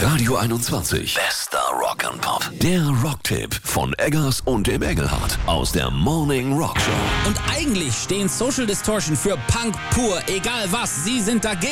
Radio 21. Bester Rock and Pop. Der Rocktipp von Eggers und dem Engelhardt aus der Morning Rock Show. Und eigentlich stehen Social Distortion für Punk pur. Egal was, sie sind dagegen.